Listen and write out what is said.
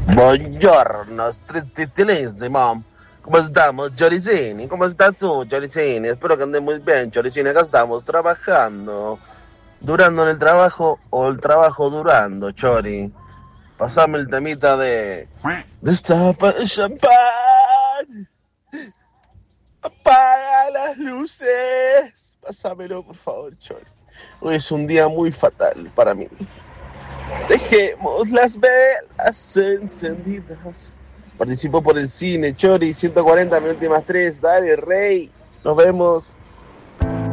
Buongiorno, strittilissimo. ¿Cómo estamos, Choricini? ¿Cómo estás tú, Choricini? Espero que andes muy bien, Choricini. Acá estamos trabajando. Durando en el trabajo o el trabajo durando, Chori. Pasame el temita de... Destapa el champán. Apaga las luces. Pásamelo, por favor, Chori. Hoy es un día muy fatal para mí. Dejemos las velas encendidas. Participo por el cine, Chori, 140, mi últimas tres. Dale, rey. Nos vemos.